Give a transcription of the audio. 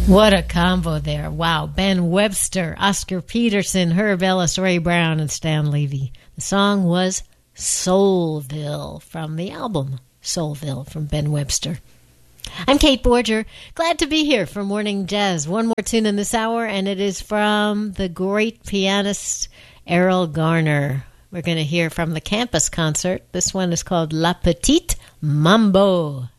What a combo there. Wow. Ben Webster, Oscar Peterson, Herb Ellis, Ray Brown, and Stan Levy. The song was Soulville from the album Soulville from Ben Webster. I'm Kate Borger. Glad to be here for Morning Jazz. One more tune in this hour, and it is from the great pianist Errol Garner. We're going to hear from the campus concert. This one is called La Petite Mambo.